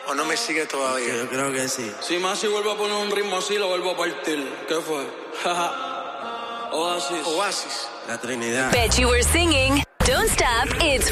¿O no me sigue todavía? Yo creo que sí. Si Masi vuelve a poner un ritmo así, lo vuelvo a partir. ¿Qué fue? Oasis. Oasis. La Trinidad. Bet you were singing. Don't stop. It's